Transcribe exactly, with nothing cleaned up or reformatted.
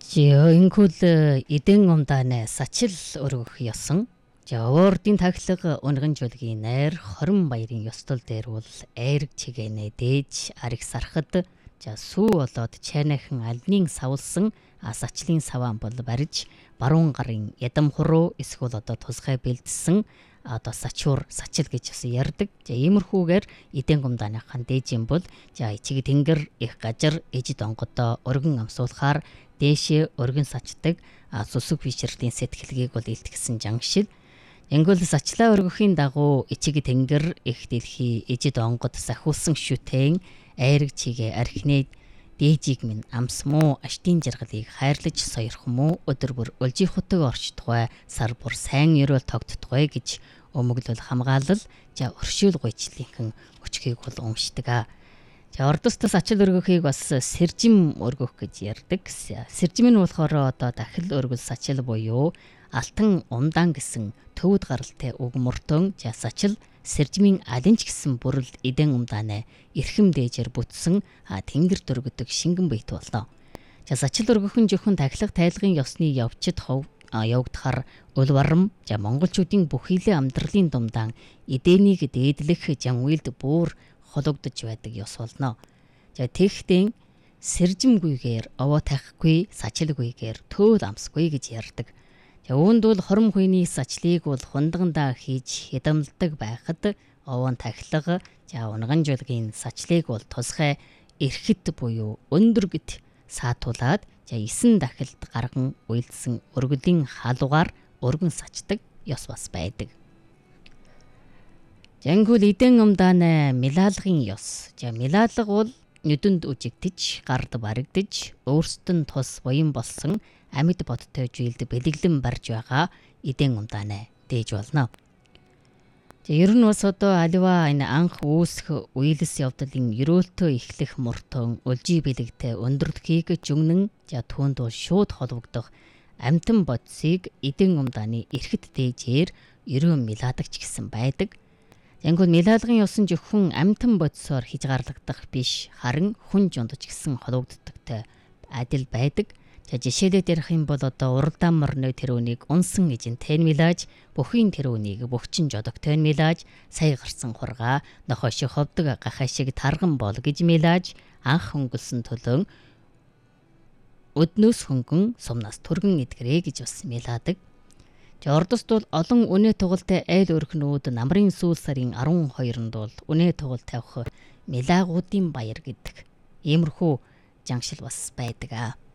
Жингүүл эдэн умдааны сачил өргөх ёсон. Жавардын таглага унган жуулгийн найр хорон баярын ёстол дээр бол айраг чигээнэ дээж ариг сархад за сүү болоод чайнахан альнын савлсан сачлын саваан бол бариж баруун гарын ядам хуруу эсвэл одоо тусгай бэлдсэн одоо сачуур сачил гэж бас ярддаг. За иймэрхүүгээр эдэн гумдааныхан дээжин бол за ичиг тэнгэр их гажар ежид онгодоо өргөн амсуулахаар дээшээ өргөн сачдаг сүсэг фишерлийн сэтгэлгээг бол илтгэсэн жангшил. Энгүүл сачлаа өргөхийн дагуу ичиг тэнгэр их дэлхий ежид онгод сахиулсан шүтэн айраг чигээ архинэд дээжиг минь амс муу аштын жаргалыг хайрлаж сойрох муу өдөр бүр өлжихутаг орчтугай сар бүр сайн ерөөл тогтдгой гэж өмөглөл хамгаалал за өршөөл гойчлынхан өчгийг бол уншдаг. За ордост сачил өргөхийг бас сэржим өргөх гэж ярддаг. Сэржим нь болохоор одоо дахил өргөл сачил буюу алтан умдаан гэсэн төвд гаралтай үг мөртөн за сачил сэржмийн алинч гэсэн бүрэл эдэн умдааны эрхэм дээжээр бүтсэн тэнгэр дөргөдөг шингэн бийт болно. За сачил өргөхөн зөвхөн тахилга тайлгын ёсны явцад хов явагдахаар улварам за монголчуудын бүхийлээ амьдралын думдаан эдэнийг дээдлэх жан үйлд бүр хологдож байдаг ёс болно. За тэгтэн сэржимгүйгээр овоо тахихгүй сачилгүйгээр төөд амсгүй гэж ярьдаг. За үүнд бол хором хуйны сачлыг бол хундагандаа хийж хядамладаг байхад овоон тахилга за унган жуулгийн сачлыг бол тусгай эрхэт буюу өндөргөт саатуулаад за эсэн дахилд гарган уйлдсан өргөлийн халуугаар өргөн сачдаг ёс бас байдаг. Жангүүл эдэн умдааны милалгын ёс. За милалга бол нүдэнд үжигдэж, гард баригдаж, өөрсдөд нь тус буян болсон амьд бодтой жилд бэлэглэн барж байгаа эдэн умдааны дээж болно. За ер нь бас одоо аливаа энэ анх үүсэх үеэлс явдлын ерөөлтөө эхлэх мөртөн өлжий бэлэгтэй өндөрлөхийг жүгнэн за түүнд бол шууд холбогдох амьтан бодисыг эдэн умдааны эрхэт дээжээр ерөн миладагч гэсэн байдаг. Янгол милалгын ёсон зөвхөн амьтан бодисоор хязгаарлагдах биш харин хүн жундаж гэсэн холбогддогтой адил байдаг. За жишээлээд ярих юм бол одоо уралдаан морны тэрүүнийг унсан эжин тэн милаж бүхийн тэрүүнийг бөхчин жодогтой милаж сая гарсан хургаа нохоши ховдөг гахай шиг тарган бол гэж милаж анх хөнгөлсөн төлөн өднөөс хөнгөн сумнаас түргэн эдгэрээ гэж бас миладаг. За ордост бол олон үнэ тугалтай айл өрхнүүд намрын сүүл сарын арван хоёрнд бол үнэ тугал тавих милагуудын баяр гэдэг иймэрхүү жангшил бас байдаг.